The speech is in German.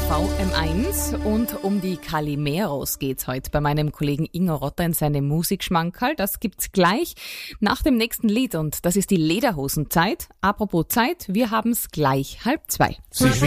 VM1 und um die Calimeros geht's heute bei meinem Kollegen Ingo Rotter in seinem Musikschmankerl. Das gibt's gleich nach dem nächsten Lied und das ist die Lederhosenzeit. Apropos Zeit, wir haben's gleich 1:30.